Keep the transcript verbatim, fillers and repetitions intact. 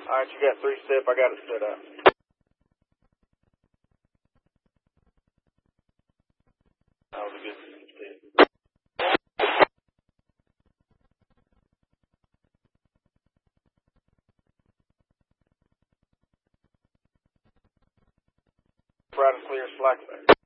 All right, you got three step. I got it set up. That was a good step. Bright and clear, slack there.